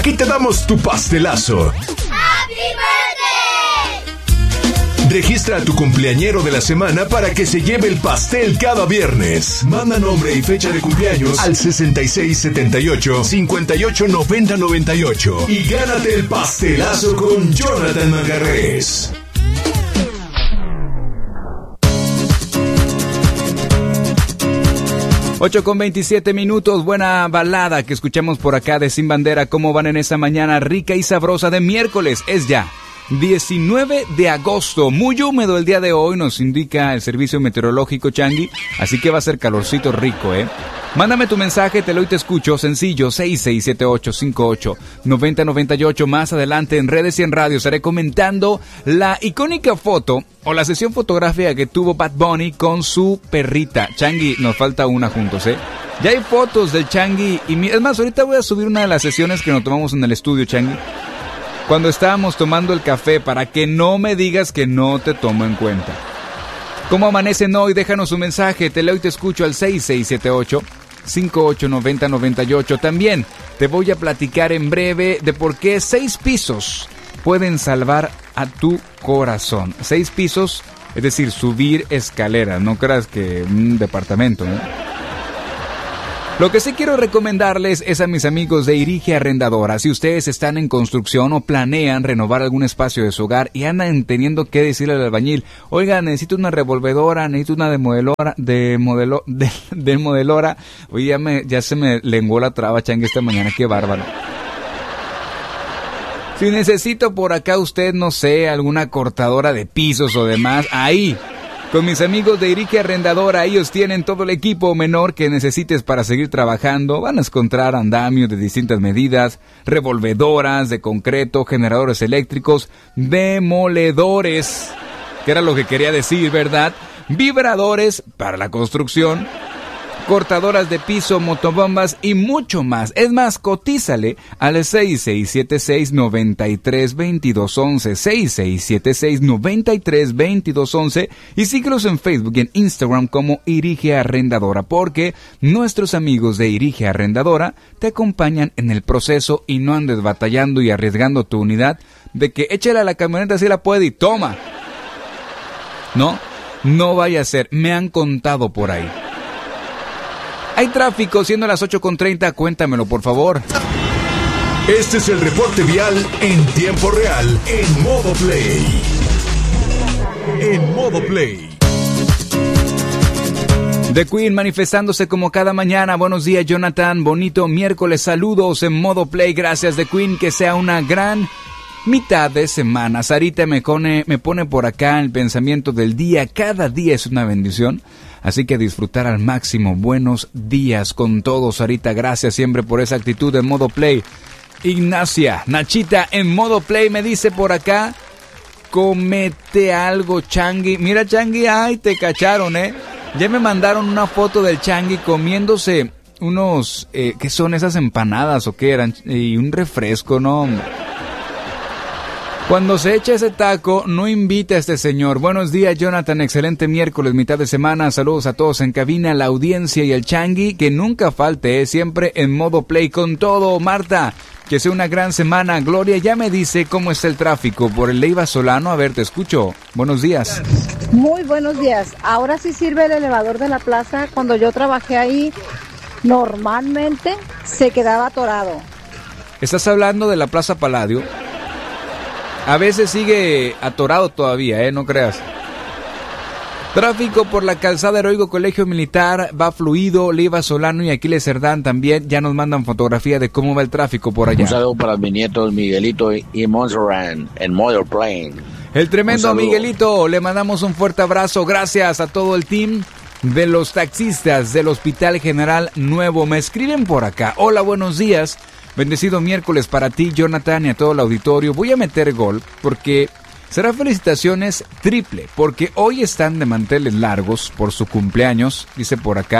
Aquí te damos tu pastelazo. ¡Happy birthday! Registra a tu cumpleañero de la semana para que se lleve el pastel cada viernes. Manda nombre y fecha de cumpleaños al 6678-589098 y gánate el pastelazo con Jonathan Manjarres. Ocho con 27 minutos, buena balada que escuchamos por acá de Sin Bandera. ¿Cómo van en esta mañana rica y sabrosa de miércoles? Es ya 19 de agosto, muy húmedo el día de hoy, nos indica el servicio meteorológico Changi, así que va a ser calorcito rico, Mándame tu mensaje, te lo y te escucho, sencillo, 6678589098. Más adelante en redes y en radio estaré comentando la icónica foto o la sesión fotográfica que tuvo Bad Bunny con su perrita. Changi, nos falta una juntos, Ya hay fotos del Changi y es más, ahorita voy a subir una de las sesiones que nos tomamos en el estudio, Changi, cuando estábamos tomando el café, para que no me digas que no te tomo en cuenta. ¿Cómo amanecen hoy? Déjanos un mensaje, te leo y te escucho al 6678-589098. También te voy a platicar en breve de por qué 6 pisos pueden salvar a tu corazón. 6 pisos, es decir, subir escaleras, no creas que un departamento, Lo que sí quiero recomendarles es a mis amigos de Irigia Arrendadora. Si ustedes están en construcción o planean renovar algún espacio de su hogar y andan teniendo que decirle al albañil, oiga, necesito una revolvedora, necesito una de modelora. Oye, ya se me lenguó la traba, Changi, esta mañana, qué bárbaro. Si necesito por acá usted, no sé, alguna cortadora de pisos o demás, ahí, con mis amigos de Irigia Arrendadora, ellos tienen todo el equipo menor que necesites para seguir trabajando. Van a encontrar andamios de distintas medidas, revolvedoras de concreto, generadores eléctricos, demoledores, que era lo que quería decir, ¿verdad? Vibradores para la construcción, cortadoras de piso, motobombas y mucho más. Es más, cotízale al 6676-932211, 6676-932211 y síguelos en Facebook y en Instagram como Irigia Arrendadora, porque nuestros amigos de Irigia Arrendadora te acompañan en el proceso y no andes batallando y arriesgando tu unidad de que échale a la camioneta si la puede y toma. No vaya a ser, me han contado por ahí. Hay tráfico, siendo las 8:30, cuéntamelo por favor. Este es el reporte vial en tiempo real, en modo play. En modo play. The Queen manifestándose como cada mañana. Buenos días, Jonathan. Bonito miércoles. Saludos en modo play. Gracias, The Queen. Que sea una gran mitad de semana. Sarita me pone por acá el pensamiento del día. Cada día es una bendición. Así que disfrutar al máximo. Buenos días con todos, Sarita. Gracias siempre por esa actitud en modo play. Ignacia, Nachita en modo play me dice por acá, comete algo, Changi. Mira, Changi, ay, te cacharon, Ya me mandaron una foto del Changi comiéndose unos, ¿qué son esas empanadas o qué eran? Y un refresco, no, hombre. Cuando se echa ese taco, no invita a este señor. Buenos días, Jonathan. Excelente miércoles, mitad de semana. Saludos a todos en cabina, la audiencia y el Changi. Que nunca falte, siempre en modo play con todo. Marta, que sea una gran semana. Gloria ya me dice cómo está el tráfico por el Leiva Solano. A ver, te escucho. Buenos días. Muy buenos días. Ahora sí sirve el elevador de la plaza. Cuando yo trabajé ahí, normalmente se quedaba atorado. ¿Estás hablando de la Plaza Palladio? A veces sigue atorado todavía, no creas. Tráfico por la calzada Heroico Colegio Militar, va fluido. Leiva Solano y Aquiles Cerdán también ya nos mandan fotografía de cómo va el tráfico por allá. Un saludo para mis nietos Miguelito y Montserrat en Motor Plane. El tremendo Miguelito, le mandamos un fuerte abrazo. Gracias a todo el team de los taxistas del Hospital General Nuevo. Me escriben por acá. Hola, buenos días. Bendecido miércoles para ti, Jonathan, y a todo el auditorio. Voy a meter gol porque será felicitaciones triple, porque hoy están de manteles largos por su cumpleaños, dice por acá,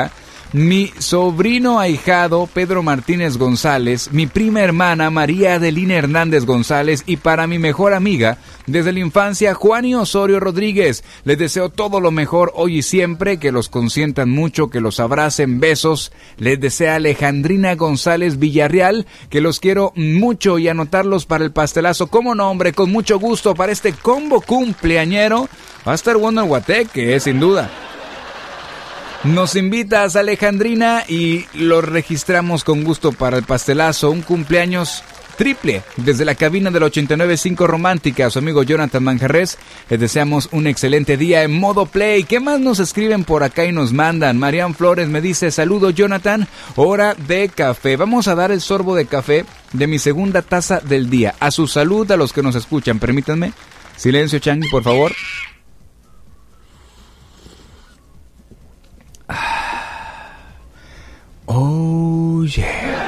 mi sobrino ahijado Pedro Martínez González, mi prima hermana María Adelina Hernández González y para mi mejor amiga desde la infancia Juani Osorio Rodríguez. Les deseo todo lo mejor hoy y siempre, que los consientan mucho, que los abracen, besos. Les desea Alejandrina González Villarreal, que los quiero mucho y anotarlos para el pastelazo. ¿Cómo no, hombre? Con mucho gusto para este combo cumpleañero. Va a estar bueno el guateque, sin duda. Nos invitas, Alejandrina, y lo registramos con gusto para el pastelazo. Un cumpleaños triple desde la cabina del 89.5 Romántica. A su amigo Jonathan Manjarres les deseamos un excelente día en modo play. ¿Qué más nos escriben por acá y nos mandan? Marian Flores me dice: saludo Jonathan, hora de café. Vamos a dar el sorbo de café de mi segunda taza del día. A su salud, a los que nos escuchan. Permítanme. Silencio, Changi, por favor. Oh, yeah.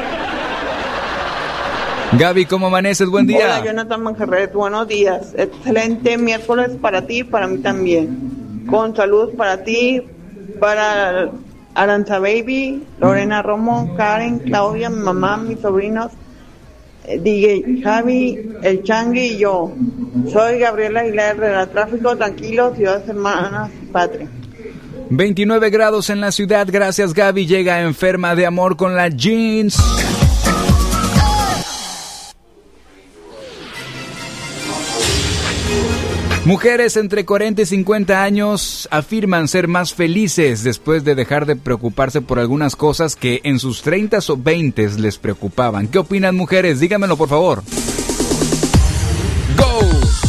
Gaby, ¿cómo amaneces? Buen día. Hola, Jonathan Manjarres, buenos días. Excelente miércoles para ti y para mí también. Con salud para ti, para Aranza Baby, Lorena Romo, Karen, Claudia, mi mamá, mis sobrinos, DJ Javi, el Changi y yo. Soy Gabriela Aguilar de Tráfico Tranquilo, Ciudad Hermanas Patria. 29 grados en la ciudad, gracias Gaby. Llega enferma de amor con la jeans. Mujeres entre 40 y 50 años afirman ser más felices después de dejar de preocuparse por algunas cosas que en sus 30s o 20s les preocupaban. ¿Qué opinan, mujeres? Díganmelo, por favor. ¡Go!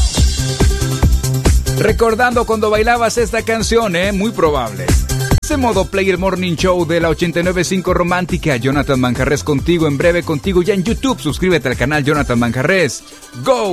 Recordando cuando bailabas esta canción, muy probable. Ese modo play, el morning show de la 89.5 Romántica. Jonathan Manjarres contigo, en breve contigo ya en YouTube. Suscríbete al canal Jonathan Manjarres. ¡Go!